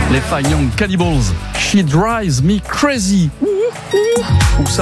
Les Fine Young Cannibals. She drives me crazy. Où ça ?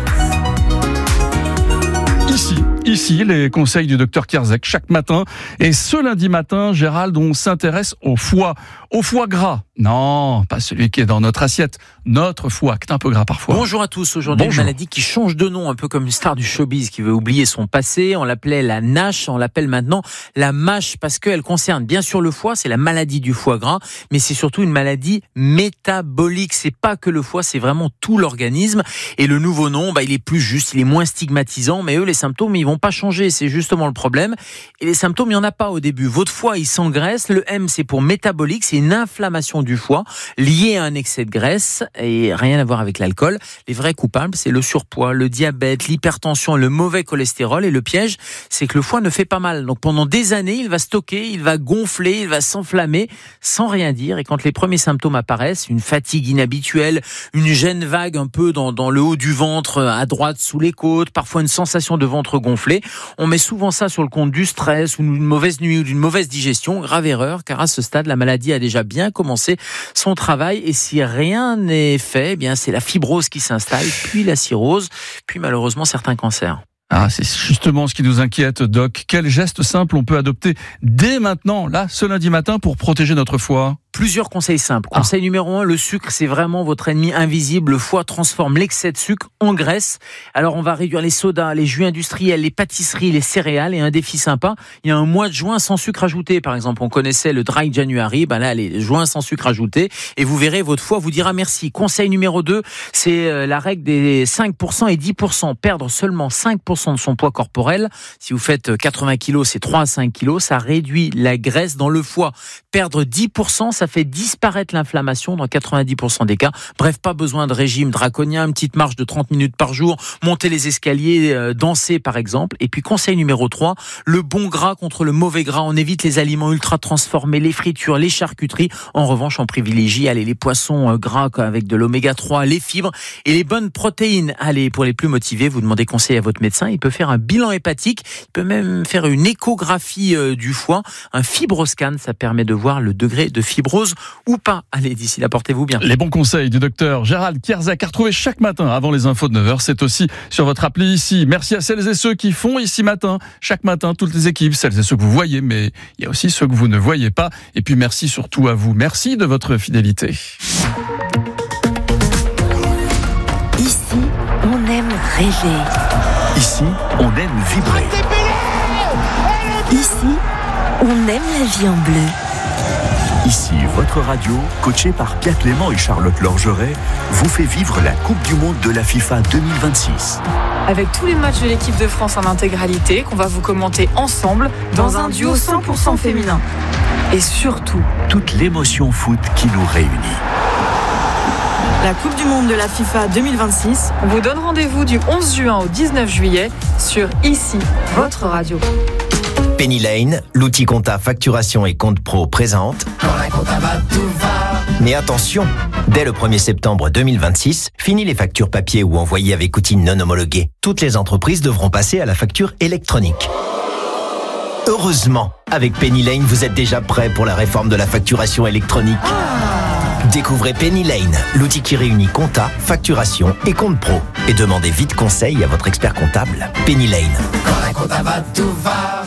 Ici, les conseils du docteur Kierzek chaque matin. Et ce lundi matin, Gérald, on s'intéresse au foie gras. Non, pas celui qui est dans notre assiette. Notre foie, qui est un peu gras parfois. Bonjour à tous. Aujourd'hui, une maladie qui change de nom, un peu comme une star du showbiz qui veut oublier son passé. On l'appelait la NASH, on l'appelle maintenant la MASH parce qu'elle concerne bien sûr le foie, c'est la maladie du foie gras, mais c'est surtout une maladie métabolique. C'est pas que le foie, c'est vraiment tout l'organisme. Et le nouveau nom, il est plus juste, il est moins stigmatisant, mais eux, les symptômes, ils vont pas changer. C'est justement le problème. Et les symptômes, il y en a pas au début. Votre foie, il s'engraisse. Le M, c'est pour métabolique, c'est une inflammation du foie liée à un excès de graisse et rien à voir avec l'alcool. Les vrais coupables, c'est le surpoids, le diabète, l'hypertension, le mauvais cholestérol. Et le piège, c'est que le foie ne fait pas mal. Donc pendant des années, il va stocker, il va gonfler, il va s'enflammer sans rien dire. Et quand les premiers symptômes apparaissent, une fatigue inhabituelle, une gêne vague un peu dans le haut du ventre, à droite, sous les côtes, parfois une sensation de ventre gonflé, on met souvent ça sur le compte du stress ou d'une mauvaise nuit ou d'une mauvaise digestion. Grave erreur, car à ce stade, la maladie a déjà bien commencé son travail. Et si rien n'est fait, c'est la fibrose qui s'installe, puis la cirrhose, puis malheureusement certains cancers. C'est justement ce qui nous inquiète, Doc. Quel geste simple on peut adopter dès maintenant, là, ce lundi matin, pour protéger notre foie ? Plusieurs conseils simples. Conseil numéro 1, le sucre, c'est vraiment votre ennemi invisible. Le foie transforme l'excès de sucre en graisse. Alors, on va réduire les sodas, les jus industriels, les pâtisseries, les céréales. Et un défi sympa, il y a un mois de juin sans sucre ajouté. Par exemple, on connaissait le Dry January. Là, les juin sans sucre ajouté. Et vous verrez, votre foie vous dira merci. Conseil numéro 2, c'est la règle des 5% et 10%. Perdre seulement 5% de son poids corporel. Si vous faites 80 kilos, c'est 3 à 5 kilos. Ça réduit la graisse dans le foie. Perdre 10%, ça fait disparaître l'inflammation dans 90% des cas. Bref, pas besoin de régime draconien, une petite marche de 30 minutes par jour, monter les escaliers, danser par exemple. Et puis conseil numéro 3, le bon gras contre le mauvais gras. On évite les aliments ultra transformés, les fritures, les charcuteries. En revanche, on privilégie les poissons gras avec de l'oméga 3, les fibres et les bonnes protéines. Allez, pour les plus motivés, vous demandez conseil à votre médecin. Il peut faire un bilan hépatique, il peut même faire une échographie du foie, un fibroscan, ça permet de voir le degré de fibrose ou pas. Allez, d'ici là, portez-vous bien. Les bons conseils du docteur Gérald Kierzek à retrouver chaque matin avant les infos de 9h. C'est aussi sur votre appli ici. Merci à celles et ceux qui font ici matin, chaque matin, toutes les équipes, celles et ceux que vous voyez, mais il y a aussi ceux que vous ne voyez pas. Et puis merci surtout à vous. Merci de votre fidélité. Ici, on aime rêver. Ici, on aime vibrer. Ici, on aime la vie en bleu. Ici, votre radio, coachée par Pierre Clément et Charlotte Lorgeret, vous fait vivre la Coupe du Monde de la FIFA 2026. Avec tous les matchs de l'équipe de France en intégralité, qu'on va vous commenter ensemble dans un duo 100% féminin. Et surtout, toute l'émotion foot qui nous réunit. La Coupe du Monde de la FIFA 2026 vous donne rendez-vous du 11 juin au 19 juillet sur Ici, votre radio. Penny Lane, l'outil compta facturation et compte pro présente. Quand la compta va, tout va. Mais attention, dès le 1er septembre 2026, fini les factures papier ou envoyées avec outils non homologués. Toutes les entreprises devront passer à la facture électronique. Heureusement, avec Penny Lane, vous êtes déjà prêt pour la réforme de la facturation électronique. Découvrez Penny Lane, l'outil qui réunit compta, facturation et compte pro. Et demandez vite conseil à votre expert comptable. Penny Lane. Quand la compta va, tout va.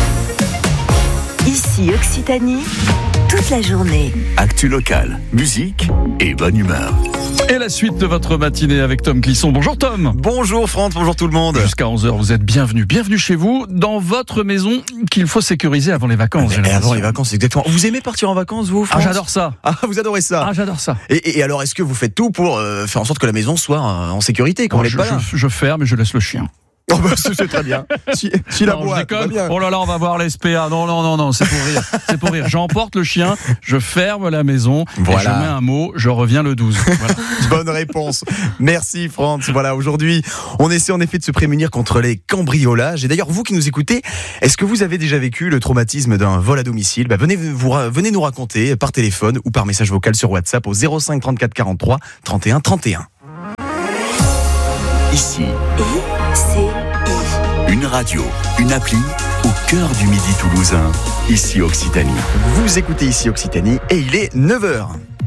Ici Occitanie, toute la journée. Actu locale, musique et bonne humeur. Et la suite de votre matinée avec Tom Clisson. Bonjour Tom. Bonjour Franck, bonjour tout le monde. Jusqu'à 11h, vous êtes bienvenue chez vous, dans votre maison qu'il faut sécuriser avant les vacances. Et avant les vacances, exactement. Vous aimez partir en vacances, vous, Franck ? J'adore ça. Vous adorez ça ? J'adore ça. Et alors, est-ce que vous faites tout pour faire en sorte que la maison soit en sécurité quand on n'est pas là ? Je ferme et je laisse le chien. Oh bah, c'est très bien. Si la boîte va bien. Oh là là, on va voir les SPA. Non, c'est pour rire. C'est pour rire. J'emporte le chien, je ferme la maison, voilà. Et je mets un mot, je reviens le 12. Voilà. Bonne réponse. Merci Franck. Voilà, aujourd'hui, on essaie en effet de se prémunir contre les cambriolages. Et d'ailleurs, vous qui nous écoutez, est-ce que vous avez déjà vécu le traumatisme d'un vol à domicile ? Venez nous raconter par téléphone ou par message vocal sur WhatsApp au 05 34 43 31 31. Ici. Une radio, une appli au cœur du Midi toulousain. Ici Occitanie. Vous écoutez Ici Occitanie et il est 9h.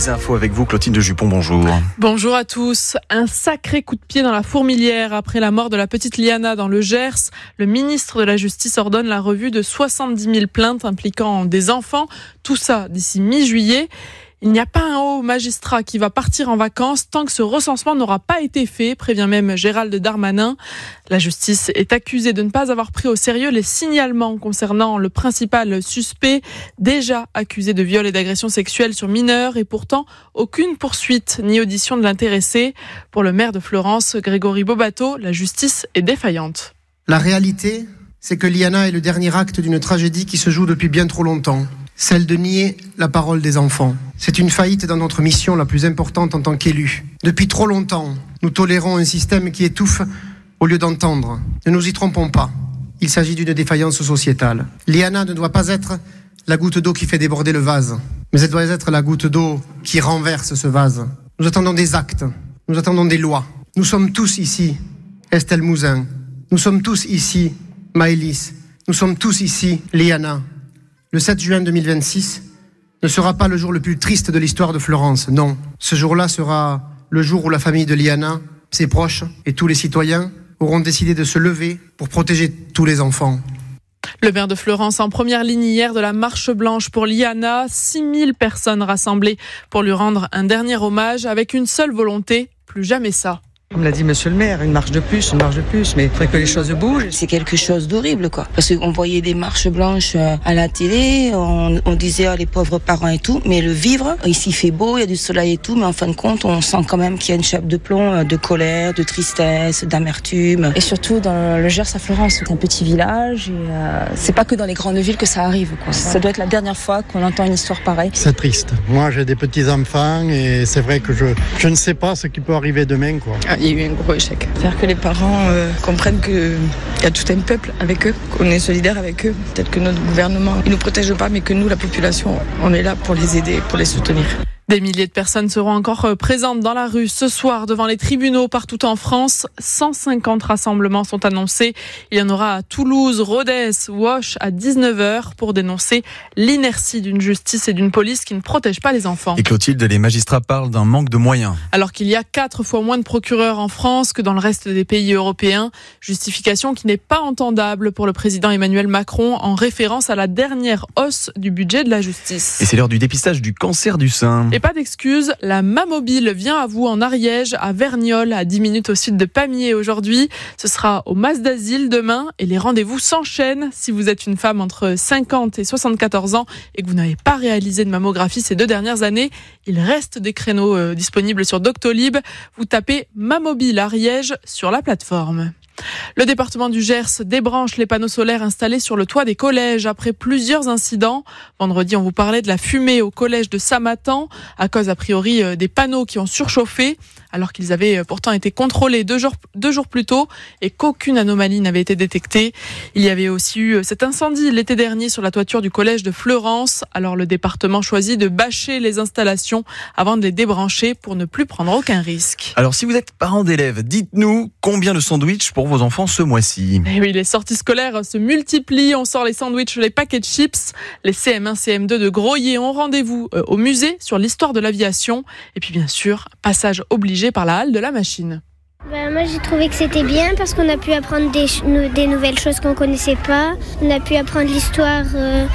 Les infos avec vous, Clotilde Jupon, bonjour. Bonjour à tous. Un sacré coup de pied dans la fourmilière après la mort de la petite Liana dans le Gers. Le ministre de la Justice ordonne la revue de 70 000 plaintes impliquant des enfants. Tout ça d'ici mi-juillet. Il n'y a pas un haut magistrat qui va partir en vacances tant que ce recensement n'aura pas été fait, prévient même Gérald Darmanin. La justice est accusée de ne pas avoir pris au sérieux les signalements concernant le principal suspect, déjà accusé de viol et d'agression sexuelle sur mineurs, et pourtant aucune poursuite ni audition de l'intéressé. Pour le maire de Florence, Grégory Bobato, la justice est défaillante. La réalité, c'est que Liana est le dernier acte d'une tragédie qui se joue depuis bien trop longtemps. Celle de nier la parole des enfants. C'est une faillite dans notre mission la plus importante en tant qu'élus. Depuis trop longtemps, nous tolérons un système qui étouffe au lieu d'entendre. Ne nous y trompons pas. Il s'agit d'une défaillance sociétale. Liana ne doit pas être la goutte d'eau qui fait déborder le vase, mais elle doit être la goutte d'eau qui renverse ce vase. Nous attendons des actes. Nous attendons des lois. Nous sommes tous ici Estelle Mouzin. Nous sommes tous ici Maëlys. Nous sommes tous ici Liana. Le 7 juin 2026 ne sera pas le jour le plus triste de l'histoire de Florence, non. Ce jour-là sera le jour où la famille de Liana, ses proches et tous les citoyens auront décidé de se lever pour protéger tous les enfants. Le maire de Florence en première ligne hier de la marche blanche pour Liana, 6000 personnes rassemblées pour lui rendre un dernier hommage avec une seule volonté, plus jamais ça. Comme l'a dit monsieur le maire, une marche de plus, mais il faudrait que les choses bougent. C'est quelque chose d'horrible, quoi. Parce qu'on voyait des marches blanches à la télé, on disait les pauvres parents et tout, mais le vivre, ici il fait beau, il y a du soleil et tout, mais en fin de compte, on sent quand même qu'il y a une chape de plomb, de colère, de tristesse, d'amertume. Et surtout dans le Gers à Florence, c'est un petit village, et c'est pas que dans les grandes villes que ça arrive, quoi. Ça doit être la dernière fois qu'on entend une histoire pareille. C'est triste. Moi j'ai des petits-enfants et c'est vrai que je ne sais pas ce qui peut arriver demain, quoi. Il y a eu un gros échec. Faire que les parents comprennent qu'il y a tout un peuple avec eux, qu'on est solidaire avec eux. Peut-être que notre gouvernement ne nous protège pas, mais que nous, la population, on est là pour les aider, pour les soutenir. Des milliers de personnes seront encore présentes dans la rue ce soir devant les tribunaux partout en France. 150 rassemblements sont annoncés. Il y en aura à Toulouse, Rodez, Auch à 19h pour dénoncer l'inertie d'une justice et d'une police qui ne protègent pas les enfants. Et Clotilde, les magistrats parlent d'un manque de moyens. Alors qu'il y a 4 fois moins de procureurs en France que dans le reste des pays européens. Justification qui n'est pas entendable pour le président Emmanuel Macron en référence à la dernière hausse du budget de la justice. Et c'est l'heure du dépistage du cancer du sein. Et pas d'excuses, la Mamobile vient à vous en Ariège, à Verniolle, à 10 minutes au sud de Pamiers aujourd'hui. Ce sera au Mas d'Asile demain et les rendez-vous s'enchaînent. Si vous êtes une femme entre 50 et 74 ans et que vous n'avez pas réalisé de mammographie ces 2 dernières années, il reste des créneaux disponibles sur Doctolib. Vous tapez Mamobile Ariège sur la plateforme. Le département du Gers débranche les panneaux solaires installés sur le toit des collèges après plusieurs incidents. Vendredi, on vous parlait de la fumée au collège de Samatan à cause a priori des panneaux qui ont surchauffé alors qu'ils avaient pourtant été contrôlés 2 jours plus tôt et qu'aucune anomalie n'avait été détectée. Il y avait aussi eu cet incendie l'été dernier sur la toiture du collège de Fleurance. Alors le département choisit de bâcher les installations avant de les débrancher pour ne plus prendre aucun risque. Alors si vous êtes parent d'élèves, dites-nous combien de sandwichs pour vos enfants ce mois-ci. Et oui, les sorties scolaires se multiplient. On sort les sandwichs, les paquets de chips. Les CM1, CM2 de Groyer ont rendez-vous au musée sur l'histoire de l'aviation. Et puis bien sûr, passage obligé par la halle de la machine. Moi j'ai trouvé que c'était bien parce qu'on a pu apprendre des nouvelles choses qu'on ne connaissait pas. On a pu apprendre l'histoire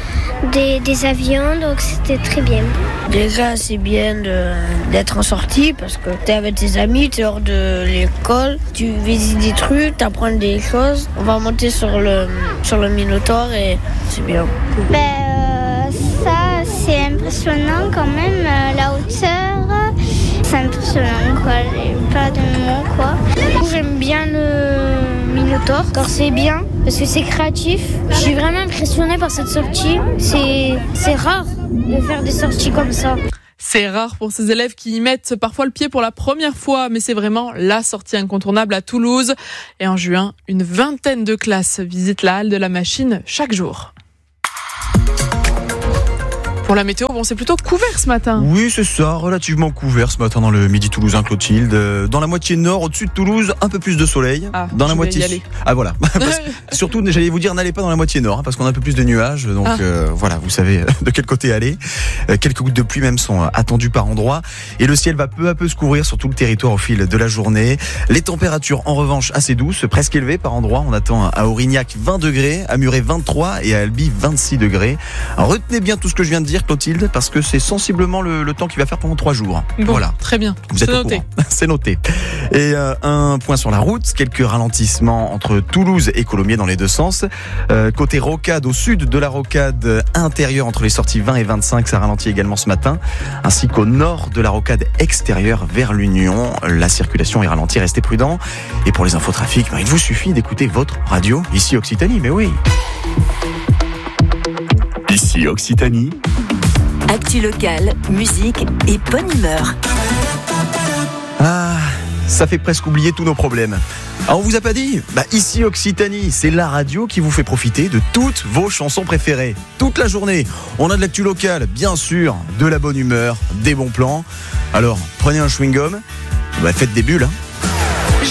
des avions, donc c'était très bien. Déjà c'est bien d'être en sortie parce que tu es avec tes amis, tu es hors de l'école, tu visites des trucs, tu apprends des choses. On va monter sur le Minotaure et c'est bien. Ça c'est impressionnant quand même, la hauteur. C'est impressionnant, quoi. J'ai pas de mots, quoi. J'aime bien le Minotaure, car c'est bien, parce que c'est créatif. Je suis vraiment impressionnée par cette sortie. C'est rare de faire des sorties comme ça. C'est rare pour ces élèves qui y mettent parfois le pied pour la première fois, mais c'est vraiment la sortie incontournable à Toulouse. Et en juin, une vingtaine de classes visitent la halle de la machine chaque jour. Pour la météo, bon, c'est plutôt couvert ce matin. Oui, c'est ça, relativement couvert ce matin dans le Midi toulousain, Clotilde. Dans la moitié nord, au-dessus de Toulouse, un peu plus de soleil. Dans la moitié. Y aller. Ah voilà. Surtout, j'allais vous dire, n'allez pas dans la moitié nord, parce qu'on a un peu plus de nuages. Donc voilà, vous savez de quel côté aller. Quelques gouttes de pluie même sont attendues par endroits. Et le ciel va peu à peu se couvrir sur tout le territoire au fil de la journée. Les températures, en revanche, assez douces, presque élevées par endroits. On attend à Aurignac 20 degrés, à Muret 23 et à Albi 26 degrés. Alors, retenez bien tout ce que je viens de dire, Clotilde, parce que c'est sensiblement le temps qu'il va faire pendant 3 jours. Bon, voilà. Très bien. Vous êtes noté. C'est noté. Et un point sur la route, quelques ralentissements entre Toulouse et Colomiers dans les deux sens. Côté rocade, au sud de la rocade intérieure entre les sorties 20 et 25, ça ralentit également ce matin, ainsi qu'au nord de la rocade extérieure vers l'Union. La circulation est ralentie, restez prudents. Et pour les infos trafic, il vous suffit d'écouter votre radio, ici Occitanie, mais oui. Ici Occitanie. Actu locale, musique et bonne humeur. Ah, ça fait presque oublier tous nos problèmes. Ah, on vous a pas dit ? Ici Occitanie, c'est la radio qui vous fait profiter de toutes vos chansons préférées. Toute la journée, on a de l'actu locale, bien sûr, de la bonne humeur, des bons plans. Alors, prenez un chewing-gum, faites des bulles, hein.